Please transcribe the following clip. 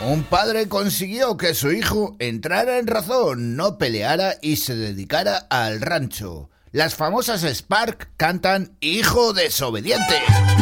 Un padre consiguió que su hijo entrara en razón, no peleara y se dedicara al rancho. Las famosas Spark cantan Hijo desobediente.